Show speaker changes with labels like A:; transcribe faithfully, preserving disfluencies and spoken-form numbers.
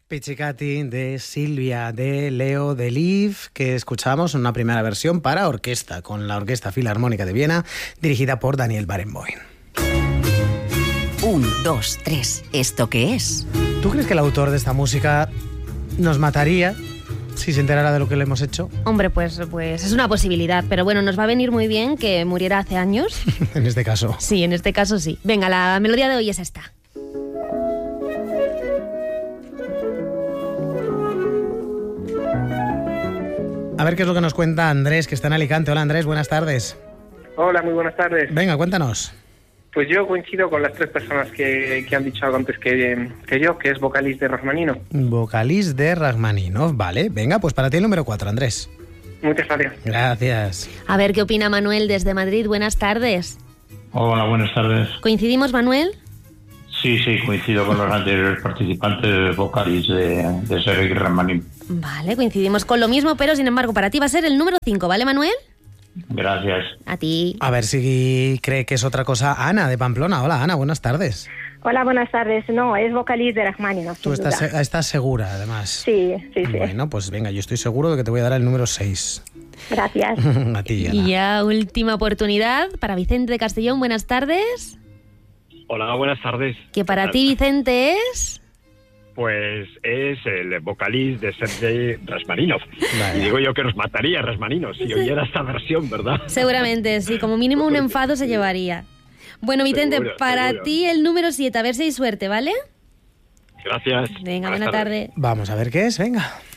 A: Pizzicati de Silvia, de Leo, de Liv, que escuchamos en una primera versión para orquesta, con la Orquesta Filarmónica de Viena, dirigida por Daniel Barenboim.
B: Un, dos, tres. ¿Esto qué es?
A: ¿Tú crees que el autor de esta música nos mataría si se enterara de lo que le hemos hecho?
C: Hombre, pues, pues es una posibilidad, pero bueno, nos va a venir muy bien que muriera hace años.
A: En este caso.
C: Sí, en este caso sí. Venga, la melodía de hoy es esta.
A: A ver qué es lo que nos cuenta Andrés, que está en Alicante. Hola Andrés, buenas tardes.
D: Hola, muy buenas tardes.
A: Venga, cuéntanos.
D: Pues yo coincido con las tres personas que, que han dicho algo antes que, que yo, que es vocalista de Rachmaninoff.
A: Vocalista de Rachmaninoff, vale. Venga, pues para ti el número cuatro, Andrés.
D: Muchas gracias.
A: Gracias.
C: A ver qué opina Manuel desde Madrid. Buenas tardes.
E: Hola, buenas tardes.
C: ¿Coincidimos, Manuel?
E: Sí, sí, coincido con los anteriores participantes vocales de, de Sergei Rachmaninoff.
C: Vale, coincidimos con lo mismo, pero sin embargo para ti va a ser el número cinco, ¿vale, Manuel?
E: Gracias.
C: A ti.
A: A ver si cree que es otra cosa Ana, de Pamplona. Hola, Ana, buenas tardes.
F: Hola, buenas tardes. No, es vocalista de Rachmaninoff.
A: Tú estás, estás segura, además.
F: Sí, sí, sí.
A: Bueno, pues venga, yo estoy seguro de que te voy a dar el número seis.
F: Gracias.
A: A ti, Ana.
C: Y ya última oportunidad para Vicente de Castellón. Buenas tardes.
G: Hola, buenas tardes.
C: Que para ti, Vicente, es...
G: Pues es el vocalista de Sergei Rachmaninoff.
A: Vale.
G: Y digo yo que nos mataría Rachmaninoff si oyera esta versión, ¿verdad?
C: Seguramente, sí. Como mínimo un enfado se llevaría. Bueno, Vicente,
G: Seguro,
C: para
G: seguro.
C: ti el número siete. A ver si hay suerte, ¿ale?
G: Gracias.
C: Venga,
G: Buenas
C: buena
G: tardes.
C: tarde.
A: Vamos a ver qué es, venga.